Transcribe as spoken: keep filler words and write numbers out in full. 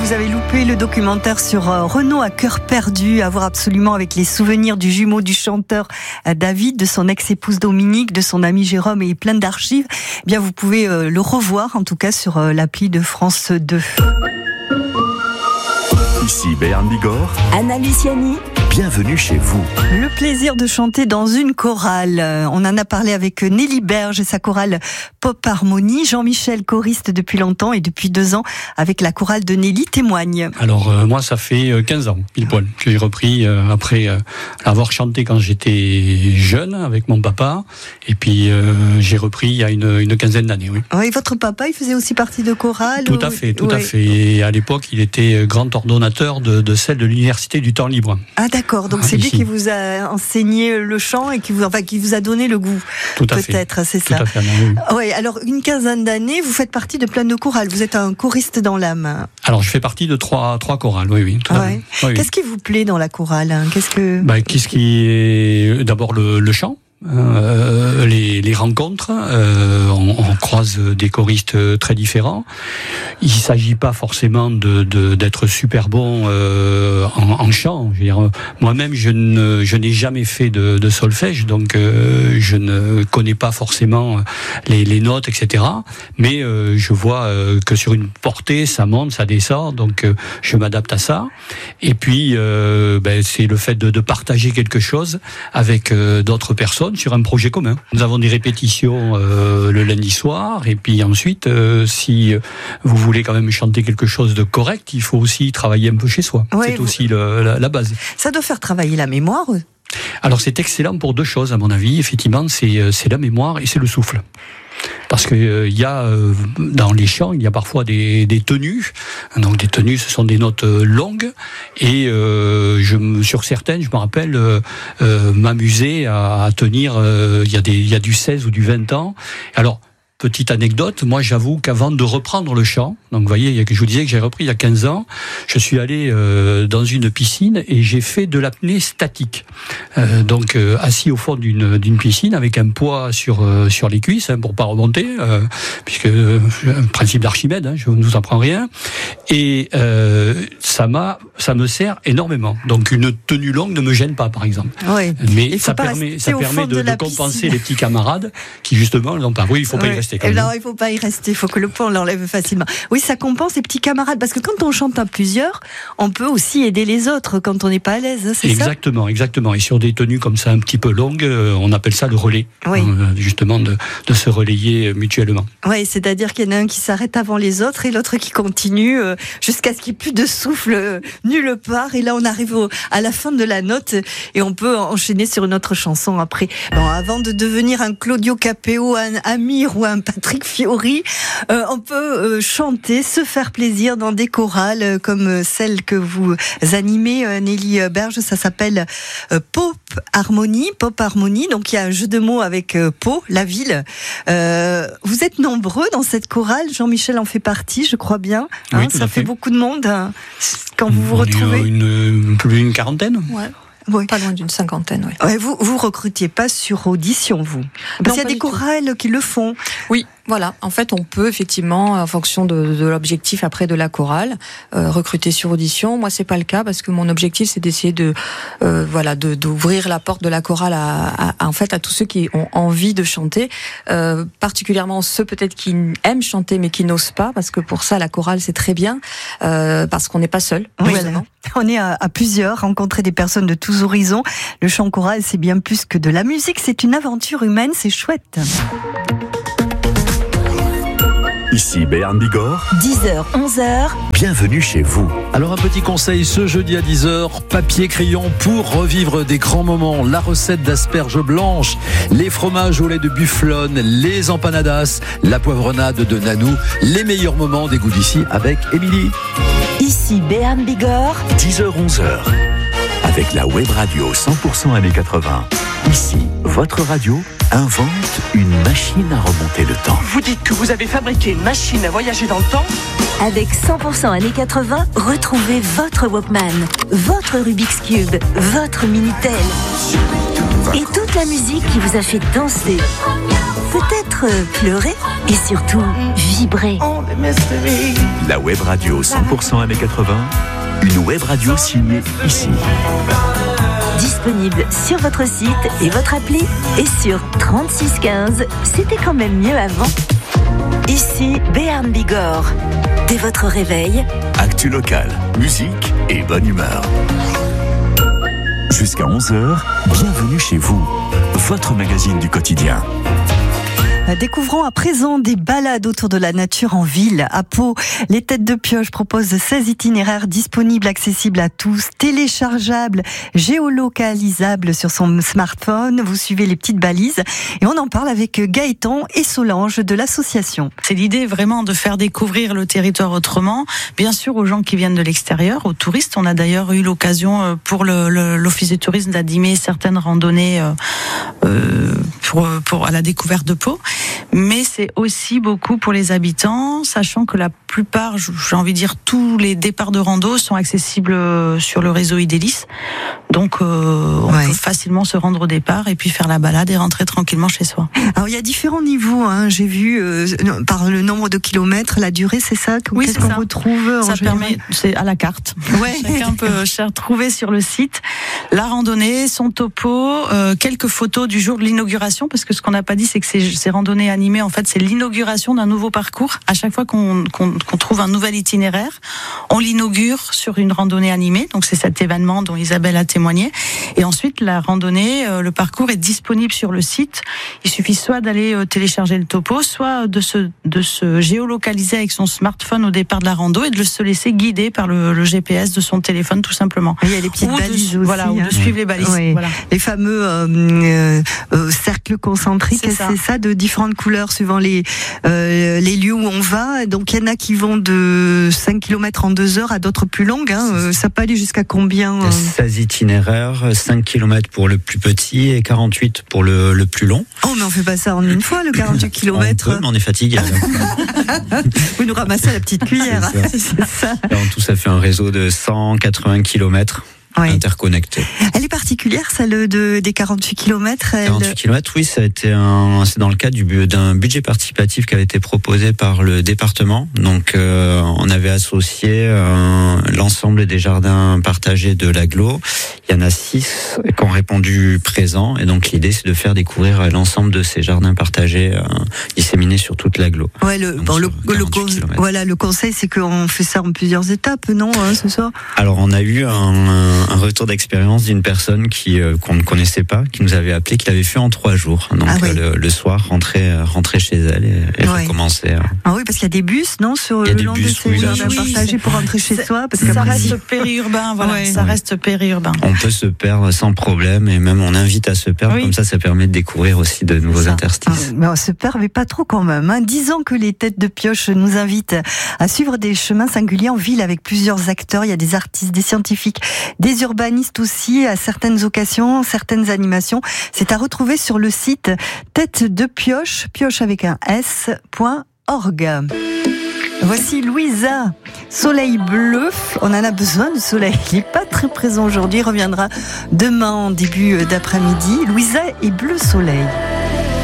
vous avez loupé le documentaire sur Renaud à cœur perdu, à voir absolument avec les souvenirs du jumeau du chanteur David, de son ex-épouse Dominique, de son ami Jérôme et plein d'archives, eh bien vous pouvez le revoir en tout cas sur l'appli de France deux. Ici Béarn Bigorre, Anna Luciani. Bienvenue chez vous. Le plaisir de chanter dans une chorale. On en a parlé avec Nelly Berge et sa chorale Pop Harmonie. Jean-Michel, choriste depuis longtemps et depuis deux ans avec la chorale de Nelly, témoigne. Alors euh, moi ça fait quinze ans, pile poil, que j'ai repris euh, après euh, avoir chanté quand j'étais jeune avec mon papa. Et puis euh, j'ai repris il y a une, une quinzaine d'années, oui. Oui, votre papa, il faisait aussi partie de chorale? Tout ou... à fait, tout oui. à fait. Et à l'époque, il était grand ordonnateur de, de celle de l'Université du Temps Libre. Ah d'accord, donc ah, c'est ici. Lui qui vous a enseigné le chant et qui vous, enfin, qui vous a donné le goût. Tout à peut-être, fait. c'est tout ça. À fait, oui. Oui, alors une quinzaine d'années, vous faites partie de plein de chorales. Vous êtes un choriste dans l'âme. Alors je fais partie de trois, trois chorales, oui, oui. Tout ouais. à fait. Oui, Qu'est-ce oui. qui vous plaît dans la chorale? Qu'est-ce que... Bah, qu'est-ce qui est d'abord le, le chant. Euh, les, les rencontres, euh, on, on croise des choristes très différents. Il s'agit pas forcément de, de d'être super bon euh, en, en chant. Je veux dire, moi-même, je ne je n'ai jamais fait de, de solfège, donc euh, je ne connais pas forcément les, les notes, et cetera. Mais euh, je vois euh, que sur une portée, ça monte, ça descend, donc euh, je m'adapte à ça. Et puis, euh, ben, c'est le fait de, de partager quelque chose avec euh, d'autres personnes sur un projet commun. Nous avons des répétitions euh, le lundi soir, et puis ensuite, euh, si vous voulez quand même chanter quelque chose de correct, il faut aussi travailler un peu chez soi. Ouais, c'est vous... aussi le, la, la base. Ça doit faire travailler la mémoire. Alors c'est excellent pour deux choses à mon avis. Effectivement, c'est, c'est la mémoire et c'est le souffle. Parce que il euh, y a euh, dans les chants, il y a parfois des, des tenues. Donc des tenues, ce sont des notes euh, longues. Et euh, je, sur certaines, je me rappelle euh, euh, m'amuser à, à tenir. Il euh, y a des, il y a du seize ou du vingt ans. Alors. Petite anecdote, moi j'avoue qu'avant de reprendre le chant, donc vous voyez, je vous disais que j'ai repris il y a quinze ans, je suis allé euh, dans une piscine et j'ai fait de l'apnée statique. Euh, donc euh, assis au fond d'une, d'une piscine avec un poids sur, euh, sur les cuisses, hein, pour pas remonter, euh, puisque euh, un principe d'Archimède, hein, je ne vous apprends rien. Et euh, ça m'a, ça me sert énormément. Donc une tenue longue ne me gêne pas, par exemple. Oui. Mais ça permet, ça permet de, de, de compenser les petits camarades qui justement n'ont pas. Oui, il faut pas oui. y rester. Et là, il faut pas y rester, il faut que le poids on l'enlève facilement. Oui, ça compense les petits camarades, parce que quand on chante à plusieurs, on peut aussi aider les autres quand on n'est pas à l'aise, c'est exactement, ça exactement. Et sur des tenues comme ça un petit peu longues, on appelle ça le relais, oui. hein, justement de, de se relayer mutuellement. Oui, c'est-à-dire qu'il y en a un qui s'arrête avant les autres et l'autre qui continue euh, jusqu'à ce qu'il n'y ait plus de souffle euh, nulle part. Et là, on arrive au, à la fin de la note et on peut enchaîner sur une autre chanson après. Bon, avant de devenir un Claudio Capéo, un Amir ou un Patrick Fiori, euh, on peut euh, chanter, se faire plaisir dans des chorales euh, comme celle que vous animez, euh, Nelly Berge. Ça s'appelle euh, Pop Harmonie. Pop Harmonie. Donc il y a un jeu de mots avec euh, Pau, la ville. Euh, vous êtes nombreux dans cette chorale. Jean-Michel en fait partie, je crois bien. Hein, oui, ça fait, fait beaucoup de monde hein, quand vous vous on retrouvez. Une, une, plus d'une quarantaine. Ouais. Oui. Pas loin d'une cinquantaine, oui. Ouais, vous vous recrutiez pas sur audition, vous? Parce qu'il y a des chorales qui le font. Oui, voilà. En fait, on peut effectivement, en fonction de, de l'objectif après de la chorale, euh, recruter sur audition. Moi, c'est pas le cas parce que mon objectif, c'est d'essayer de, euh, voilà, de d'ouvrir la porte de la chorale à, à, à en fait à tous ceux qui ont envie de chanter, euh, particulièrement ceux peut-être qui aiment chanter mais qui n'osent pas, parce que pour ça, la chorale c'est très bien, euh, parce qu'on n'est pas seul. Oui, on est à, à plusieurs, rencontrer des personnes de tous horizons. Le chant choral, c'est bien plus que de la musique, c'est une aventure humaine, c'est chouette. Ici Béarn Bigorre, dix heures, onze heures. Bienvenue chez vous. Alors un petit conseil ce jeudi à dix heures, papier crayon pour revivre des grands moments, la recette d'asperges blanches, les fromages au lait de bufflone, les empanadas, la poivronade de Nanou, les meilleurs moments des goûts d'ici avec Émilie. Ici Béarn Bigorre, dix heures, onze heures. Avec la web radio cent pour cent années quatre-vingts. Ici, votre radio invente une machine à remonter le temps. Vous dites que vous avez fabriqué une machine à voyager dans le temps ? Avec cent pour cent années quatre-vingts, retrouvez votre Walkman, votre Rubik's Cube, votre Minitel et toute la musique qui vous a fait danser. peut-être pleurer et surtout vibrer. La web radio cent pour cent années quatre-vingts, une web radio signée ici. Disponible sur votre site et votre appli et sur trente-six quinze. C'était quand même mieux avant. Ici Béarn Bigorre. Dès votre réveil, Actu local, musique et bonne humeur. Jusqu'à onze heures, bienvenue chez vous, votre magazine du quotidien. Découvrons à présent des balades autour de la nature en ville. À Pau, les Têtes de Pioche proposent seize itinéraires disponibles, accessibles à tous, téléchargeables, géolocalisables sur son smartphone. Vous suivez les petites balises et on en parle avec Gaëtan et Solange de l'association. C'est l'idée vraiment de faire découvrir le territoire autrement, bien sûr aux gens qui viennent de l'extérieur, aux touristes. On a d'ailleurs eu l'occasion pour le, le, l'Office du tourisme d'animer certaines randonnées euh, pour, pour, à la découverte de Pau. Mais c'est aussi beaucoup pour les habitants, sachant que la plupart, j'ai envie de dire, tous les départs de rando sont accessibles sur le réseau Idélis. Donc, euh, on ouais. peut facilement se rendre au départ et puis faire la balade et rentrer tranquillement chez soi. Alors, il y a différents niveaux, hein. J'ai vu, euh, par le nombre de kilomètres, la durée, c'est ça? Oui, Qu'est-ce c'est qu'on ça. retrouve? Ça permet, c'est à la carte. Ouais. Chacun peut retrouver sur le site la randonnée, son topo, euh, quelques photos du jour de l'inauguration, parce que ce qu'on n'a pas dit, c'est que ces, ces randonnées animées, en fait, c'est l'inauguration d'un nouveau parcours. À chaque fois qu'on, qu'on, qu'on trouve un nouvel itinéraire, on l'inaugure sur une randonnée animée. Donc, c'est cet événement dont Isabelle a témoigné. Et ensuite, la randonnée, euh, le parcours est disponible sur le site. Il suffit soit d'aller euh, télécharger le topo, soit de se, de se géolocaliser avec son smartphone au départ de la rando et de se laisser guider par le, le G P S de son téléphone, tout simplement. Il y a les petites ou balises de, aussi. Voilà, hein. ou de suivre les balises. Oui. Voilà. Les fameux euh, euh, cercles concentriques, c'est ça. c'est ça, de différentes couleurs suivant les, euh, les lieux où on va. Donc, il y en a qui vont de cinq kilomètres en deux heures à d'autres plus longues. Hein. Euh, ça peut aller jusqu'à combien? euh... seize itinéraires, cinq kilomètres pour le plus petit et quarante-huit pour le, le plus long. Oh, mais on fait pas ça en une fois, le quarante-huit kilomètres. On peut, mais on est fatigué. Vous nous ramassez à la petite cuillère. C'est ça. C'est ça. Et en tout, ça fait un réseau de cent quatre-vingts kilomètres. Oui. Interconnectés. Elle est particulière, celle de, des quarante-huit kilomètres. Elle... quarante-huit kilomètres, oui, ça a été un, c'est dans le cadre du, d'un budget participatif qui avait été proposé par le département. Donc, euh, on avait associé euh, l'ensemble des jardins partagés de l'agglo. Il y en a six qui ont répondu présent. Et donc, l'idée, c'est de faire découvrir l'ensemble de ces jardins partagés euh, disséminés sur toute l'agglo. Ouais, le, bon, le, le, con, voilà, le conseil, c'est qu'on fait ça en plusieurs étapes, non, hein, c'est ça? Alors, on a eu un, un un retour d'expérience d'une personne qui euh, qu'on ne connaissait pas, qui nous avait appelé, qui l'avait fait en trois jours. Donc ah oui. euh, le, le soir, rentrer rentrer chez elle et, et ouais. recommencer. Euh... Ah oui, parce qu'il y a des bus, non, sur le long bus, de ces oui, jardins oui, partagés pour rentrer chez soi, parce que ça reste périurbain, voilà, ouais. ça reste périurbain. On peut se perdre sans problème et même on invite à se perdre. Oui. Comme ça, ça permet de découvrir aussi de nouveaux interstices. Ah, mais on se perd, mais pas trop quand même. Hein. Dix ans que les Têtes de Pioche nous invitent à suivre des chemins singuliers en ville avec plusieurs acteurs. Il y a des artistes, des scientifiques, des urbanistes aussi, à certaines occasions, certaines animations. C'est à retrouver sur le site tête de pioche, pioche avec un S, point org. Voici Louisa, Soleil bleu. On en a besoin de soleil. Il n'est pas très présent aujourd'hui. Il reviendra demain en début d'après-midi. Louisa et Bleu Soleil.